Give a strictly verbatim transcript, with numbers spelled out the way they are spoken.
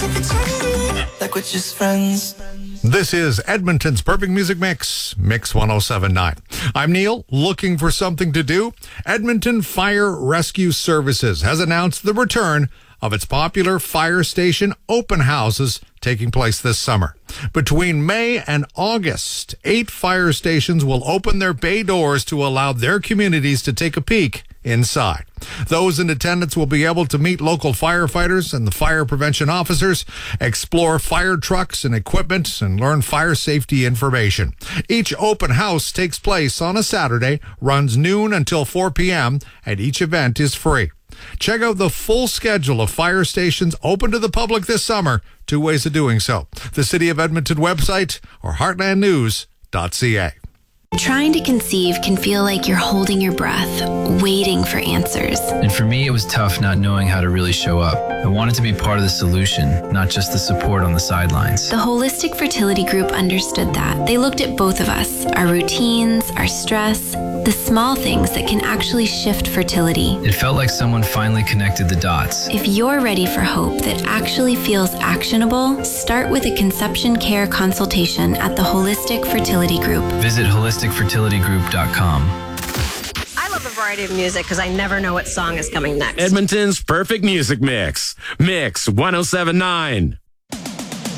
like we're just friends. This is Edmonton's Perfect Music Mix, Mix one oh seven point nine. I'm Neil, looking for something to do. Edmonton Fire Rescue Services has announced the return of its popular fire station open houses taking place this summer. Between May and August, eight fire stations will open their bay doors to allow their communities to take a peek inside. Those in attendance will be able to meet local firefighters and the fire prevention officers, explore fire trucks and equipment, and learn fire safety information. Each open house takes place on a Saturday, runs noon until four p.m., and each event is free. Check out the full schedule of fire stations open to the public this summer. Two ways of doing so: the City of Edmonton website or heartland news dot c a. Trying to conceive can feel like you're holding your breath, waiting for answers. And for me, it was tough not knowing how to really show up. I wanted to be part of the solution, not just the support on the sidelines. The Holistic Fertility Group understood that. They looked at both of us, our routines, our stress, the small things that can actually shift fertility. It felt like someone finally connected the dots. If you're ready for hope that actually feels actionable, start with a conception care consultation at the Holistic Fertility Group. Visit holistic fertility group dot com. I love a variety of music because I never know what song is coming next. Edmonton's Perfect Music Mix. Mix one oh seven point nine.